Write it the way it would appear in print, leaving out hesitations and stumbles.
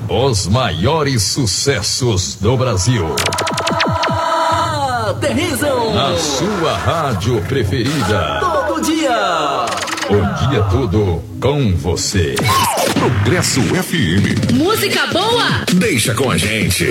Os maiores sucessos do Brasil. Aterrizam na sua rádio preferida. Todo dia. O dia todo com você. Progresso FM. Música boa? Deixa com a gente.